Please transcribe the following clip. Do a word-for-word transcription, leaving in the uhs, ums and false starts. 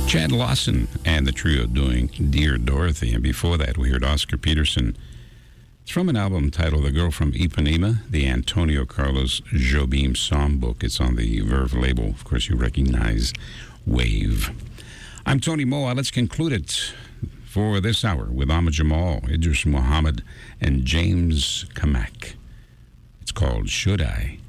Chad Lawson and the trio doing Dear Dorothy. And before that, we heard Oscar Peterson. It's from an album titled The Girl from Ipanema, the Antonio Carlos Jobim songbook. It's on the Verve label. Of course, you recognize Wave. I'm Tony Moa. Let's conclude it for this hour with Ahmad Jamal, Idris Muhammad, and James Kamak. It's called Should I?